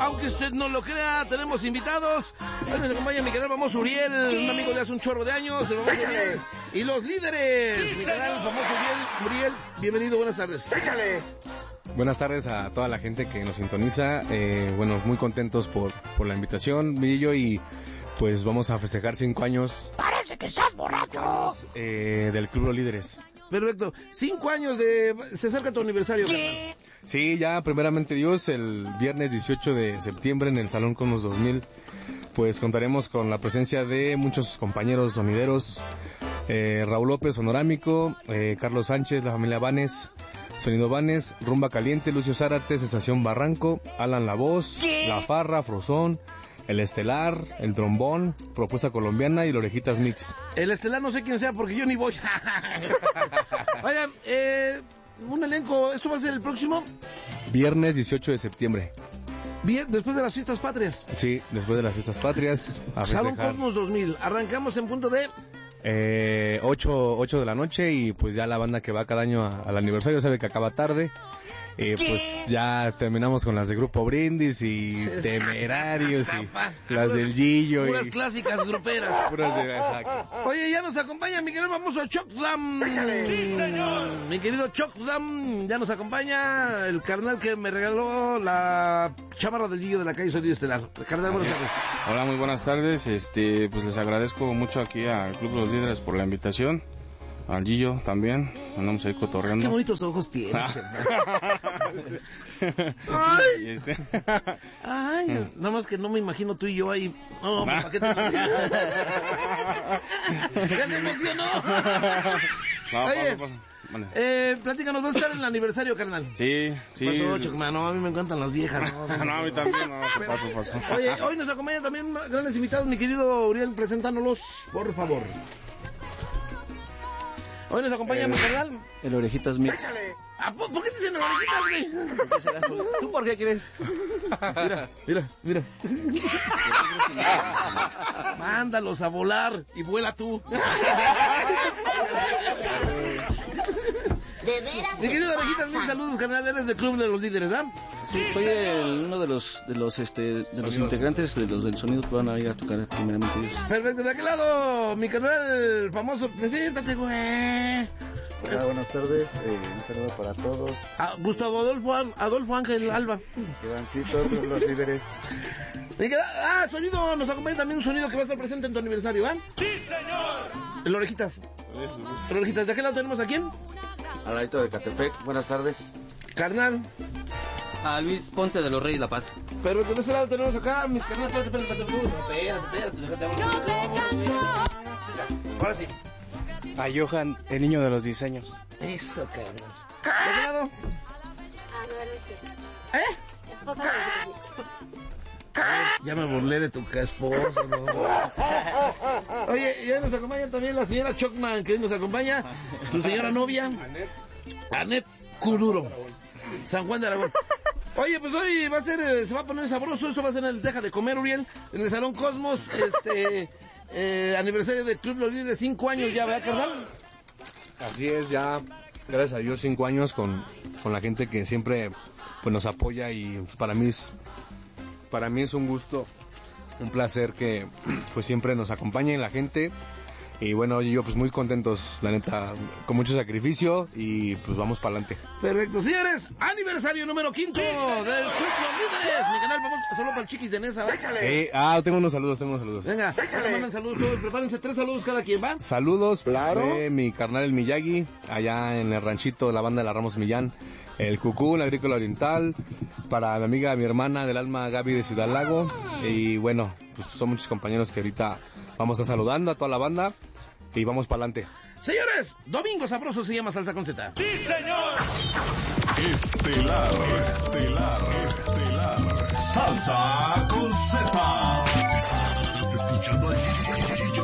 aunque usted no lo crea, tenemos invitados. Hoy nos acompaña mi canal famoso Uriel, un amigo de hace un chorro de años, el famoso Uriel. Y los líderes, mi canal famoso Uriel, bienvenido, buenas tardes. Échale. Buenas tardes a toda la gente que nos sintoniza, bueno, muy contentos por la invitación, Millo, y pues vamos a festejar 5 años. ¡Parece que estás borracho! Del Club Los Líderes. Perfecto, 5 años se acerca tu aniversario, carnal. Sí, ya primeramente Dios, el viernes 18 de septiembre en el Salón Cosmos 2000, pues contaremos con la presencia de muchos compañeros sonideros, Raúl López, Sonorámico, Carlos Sánchez, la familia Vanes, Sonido Vanes, Rumba Caliente, Lucio Zárate, Sensación Barranco, Alan La Voz, La Farra, Frozón, El Estelar, El Trombón, Propuesta Colombiana y el Orejitas Mix. El Estelar no sé quién sea porque yo ni voy. Oigan, un elenco, ¿esto va a ser el próximo? Viernes 18 de septiembre. Bien, después de las fiestas patrias. Sí, después de las fiestas patrias. Salón Cosmos 2000, arrancamos en punto de... 8 de la noche y pues ya la banda que va cada año al aniversario sabe que acaba tarde. Pues ya terminamos con las de Grupo Brindis y Temerarios y las del Gillo. Puras clásicas gruperas. Puras de... Exacto. Oye, ya nos acompaña mi querido famoso Chocdam. Sí, señor. Mi querido Chocdam, ya nos acompaña el carnal que me regaló la chamarra del Gillo de la calle Sonido Estelar. Carnal, buenas tardes. Hola, muy buenas tardes. Pues les agradezco mucho aquí al Club de los Líderes por la invitación. Al Gillo también, andamos ahí cotorreando. Qué bonitos ojos tienes. Ay, ay, nada más que no me imagino tú y yo ahí. No, ¿para qué te lo digo? Ya se emocionó. No, oye, pasa. Vale. Platícanos, ¿va a estar en el aniversario, carnal? Sí. Pasó, Chocmano, a mí me encantan las viejas. No, a mí también, no, paso. Oye, hoy nos acompañan también grandes invitados, mi querido Uriel, presentándolos, por favor. Hoy nos acompaña mi canal. El Orejitas Mix. ¿Por qué te dicen Orejitas, güey? ¿Tú por qué crees? Mira. Mándalos a volar y vuela tú. De veras. Mi querido Orejitas Mix, saludos, canal, eres del Club de los Líderes, ¿ah? Sí, soy uno de los integrantes de los del sonido que van a ir a tocar primeramente Dios. Perfecto, de aquel lado, mi canal famoso, preséntate, güey. Hola, buenas tardes, un saludo para todos. Gustavo Adolfo Ángel Alba. Ivancitos, los líderes. Sonido, nos acompaña también un sonido que va a estar presente en tu aniversario, ¿ah? ¡Sí, señor! El Orejitas. El Orejitas, ¿de aquel lado tenemos a quién? Al ladito de Catepec, buenas tardes. Carnal. A Luis Ponce de los Reyes La Paz. Pero de este lado tenemos acá mis carnales, espérate, déjate hablar. Ahora sí. A Johan, el niño de los diseños. Eso, cabrón. ¿De qué lado? Esposa de Luis. Ya me burlé de tu esposo, ¿no? Oye, y hoy nos acompaña también la señora Chocman, que hoy nos acompaña. Tu señora novia, Anet Kuduro, San Juan de Aragón. Oye, pues hoy va a ser, se va a poner sabroso. Esto va a ser en el Deja de Comer, Uriel, en el Salón Cosmos, aniversario del Club Los Líderes, 5 años ya, ¿verdad, carnal? Así es, ya, gracias a Dios, 5 años con la gente que siempre pues nos apoya, y para mí es un gusto, un placer que pues siempre nos acompañe la gente. Y bueno, yo pues muy contentos, la neta, con mucho sacrificio, y pues vamos para adelante. Perfecto, señores, aniversario número 5 del Club Los Líderes. Mi canal, vamos solo para el Chiquis de Nesa, ¿va? Tengo unos saludos. Venga, mandan saludos todos, prepárense 3 saludos cada quien, ¿va? Saludos, claro. Mi carnal el Miyagi, allá en el ranchito de la banda de la Ramos Millán, el Cucú, la Agrícola Oriental, para mi amiga, mi hermana del alma, Gaby de Ciudad Lago, y bueno, pues son muchos compañeros que ahorita vamos a estar saludando a toda la banda, y vamos para adelante. Señores, Domingo Sabroso se llama Salsa con Z. ¡Sí, señor! Estelar. Salsa con Z. Estás escuchando al